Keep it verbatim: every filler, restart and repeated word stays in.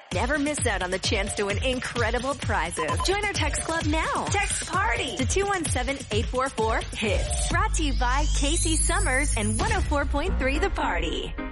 Never miss out on the chance to win incredible prizes. Join our text club now. Text PARTY to two one seven, eight four four, HITS. Brought to you by Casey Summers and one oh four point three The Party.